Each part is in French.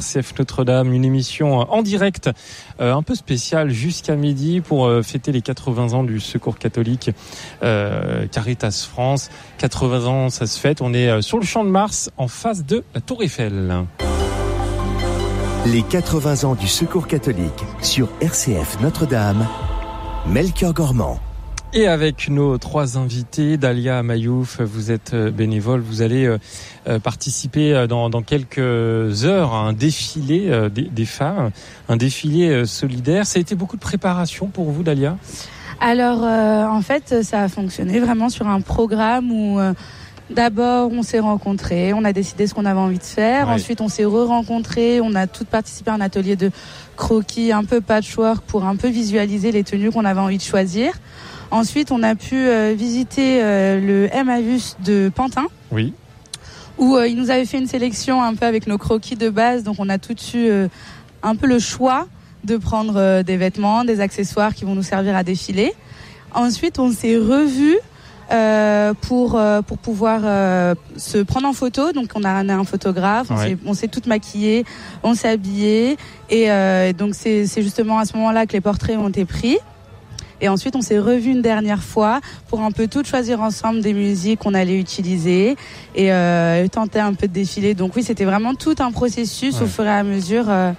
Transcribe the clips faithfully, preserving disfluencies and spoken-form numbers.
C F Notre-Dame, une émission en direct, euh, un peu spéciale jusqu'à midi pour euh, fêter les quatre-vingts ans du Secours catholique euh, Caritas France. quatre-vingts ans, ça se fête. On est euh, sur le Champ de Mars, en face de la Tour Eiffel. Les quatre-vingts ans du Secours catholique sur R C F Notre-Dame, Melchior Gormand. Et avec nos trois invités, Dalia Mayouf, vous êtes bénévole, vous allez euh, participer dans, dans quelques heures à un défilé euh, des, des femmes, un défilé euh, solidaire. Ça a été beaucoup de préparation pour vous, Dalia ? Alors, euh, en fait, ça a fonctionné vraiment sur un programme où euh, d'abord on s'est rencontrés, on a décidé ce qu'on avait envie de faire, ouais. Ensuite on s'est re-rencontrés, on a toutes participé à un atelier de croquis, un peu patchwork pour un peu visualiser les tenues qu'on avait envie de choisir. Ensuite, on a pu euh, visiter euh, le Emmaüs de Pantin. Oui. Où euh, il nous avait fait une sélection un peu avec nos croquis de base. Donc, on a tout eu euh, un peu le choix de prendre euh, des vêtements, des accessoires qui vont nous servir à défiler. Ensuite, on s'est revus euh, pour euh, pour pouvoir euh, se prendre en photo. Donc, on a un, un photographe. On, ouais. s'est, on s'est toutes maquillées, on s'est habillées. Et euh, donc, c'est, c'est justement à ce moment-là que les portraits ont été pris. Et ensuite, on s'est revus une dernière fois pour un peu tout choisir ensemble des musiques qu'on allait utiliser et euh, tenter un peu de défiler. Donc oui, c'était vraiment tout un processus ouais. au fur et à mesure euh,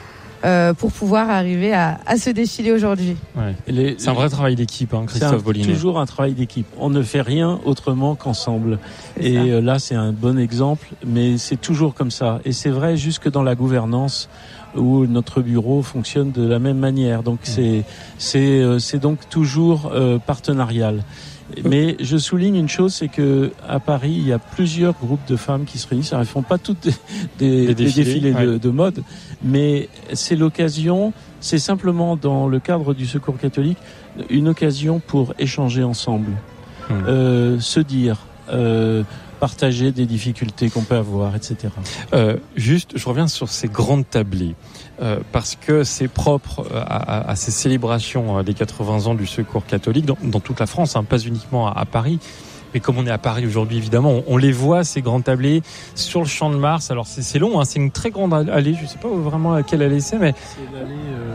euh, pour pouvoir arriver à, à ce défilé aujourd'hui. Ouais. Les, c'est un vrai travail d'équipe, hein, Christophe Bollinet. C'est toujours un travail d'équipe. On ne fait rien autrement qu'ensemble. C'est et euh, là, c'est un bon exemple, mais c'est toujours comme ça. Et c'est vrai jusque dans la gouvernance, où notre bureau fonctionne de la même manière. Donc c'est c'est c'est donc toujours euh, partenarial. Mais je souligne une chose, c'est que à Paris, il y a plusieurs groupes de femmes qui se réunissent. Alors, elles font pas toutes des, des, des défilés, des défilés ouais. de, de mode, mais c'est l'occasion. C'est simplement dans le cadre du Secours catholique une occasion pour échanger ensemble, mmh. euh, se dire. Euh, partager des difficultés qu'on peut avoir, et cetera. Euh, juste, je reviens sur ces grandes tablées, euh, parce que c'est propre à, à, à ces célébrations des quatre-vingts ans du Secours catholique, dans, dans toute la France, hein, pas uniquement à, à Paris. Mais comme on est à Paris aujourd'hui, évidemment, on, on les voit, ces grands tablés, sur le Champ de Mars. Alors, c'est, c'est long, hein, c'est une très grande allée. Je ne sais pas vraiment à quelle allée c'est, mais... C'est l'allée...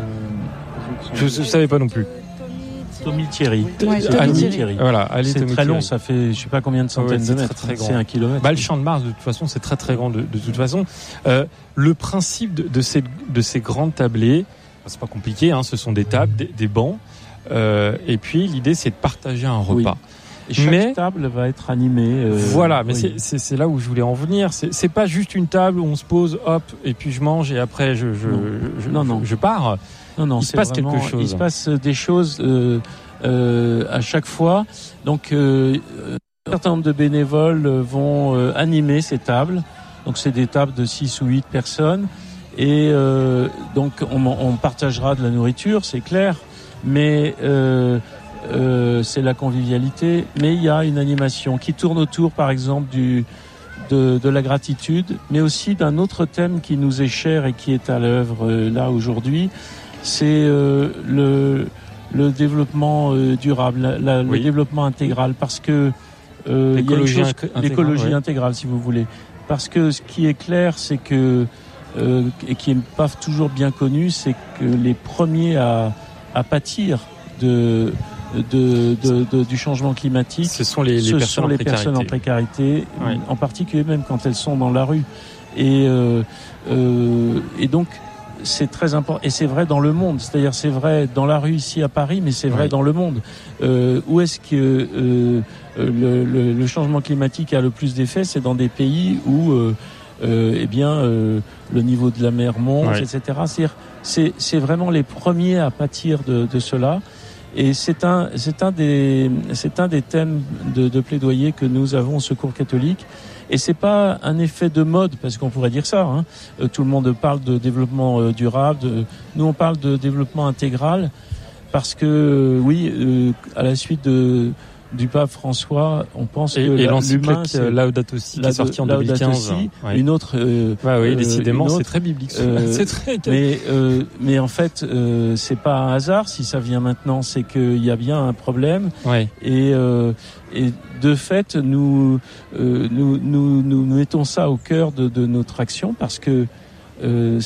Euh... Je ne savais pas non plus. Tommy Thierry. Ouais, Tommy Thierry. Voilà, allez, c'est Tommy très Thierry. long, ça fait je sais pas combien de centaines ouais, de mètres. Très, très c'est un kilomètre. Bah, le Champ de Mars, de toute façon, c'est très très grand de, de toute façon. Euh, le principe de, de ces de ces grandes tablées, c'est pas compliqué, hein, ce sont des tables, des, des bancs, euh, et puis l'idée c'est de partager un repas. Oui. Et chaque mais, table va être animée. Euh, voilà, mais oui. c'est, c'est, c'est là où je voulais en venir. C'est, c'est pas juste une table où on se pose, hop, et puis je mange et après je je non. je, non, non. je, je pars. Non, non, il c'est se passe vraiment, quelque chose. Il se passe des choses euh, euh, à chaque fois. Donc, euh, un certain nombre de bénévoles vont euh, animer ces tables. Donc, c'est des tables de six ou huit personnes. Et euh, donc, on, on partagera de la nourriture, c'est clair. Mais euh, euh, c'est la convivialité. Mais il y a une animation qui tourne autour, par exemple, du... De, de la gratitude, mais aussi d'un autre thème qui nous est cher et qui est à l'œuvre euh, là aujourd'hui, c'est euh, le, le développement euh, durable, la, la, oui. le développement intégral, parce que euh, l'écologie, il y a une chose, intégrale, l'écologie ouais. intégrale, si vous voulez, parce que ce qui est clair, c'est que euh, et qui n'est pas toujours bien connu, c'est que les premiers à, à pâtir de De, de, de, du changement climatique, ce sont les, les, ce personnes, sont les en personnes en précarité, oui. en particulier même quand elles sont dans la rue. Et, euh, euh, et donc, c'est très important. Et c'est vrai dans le monde. C'est-à-dire, c'est vrai dans la rue ici à Paris, mais c'est vrai oui. dans le monde. Euh, où est-ce que euh, le, le, le changement climatique a le plus d'effet ? C'est dans des pays où, euh, euh, eh bien, euh, le niveau de la mer monte, oui. et cetera. C'est-à-dire, c'est, c'est vraiment les premiers à pâtir de, de cela. Et c'est un, c'est un des, c'est un des thèmes de, de plaidoyer que nous avons au Secours catholique. Et c'est pas un effet de mode, parce qu'on pourrait dire ça, hein. Euh, tout le monde parle de développement euh, durable. De, nous, on parle de développement intégral, parce que, euh, oui, euh, à la suite de, du pape François, on pense et, que et la, l'encyclique Laudato Si qui est sortie en deux mille quinze. Ouais. Une autre. Euh, bah oui, décidément, euh, autre, c'est très biblique. Euh, c'est très. Mais euh, mais en fait, euh, c'est pas un hasard si ça vient maintenant, c'est qu'il y a bien un problème. Ouais. Et euh, et de fait, nous euh, nous nous nous mettons ça au cœur de, de notre action parce que. Euh,